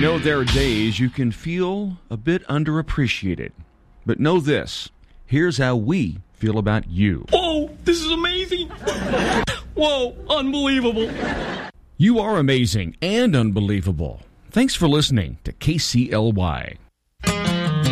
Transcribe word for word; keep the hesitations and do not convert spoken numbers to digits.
know, there are days you can feel a bit underappreciated. But know this, here's how we feel about you. Whoa, this is amazing. Whoa, unbelievable. You are amazing and unbelievable. Thanks for listening to K C L Y.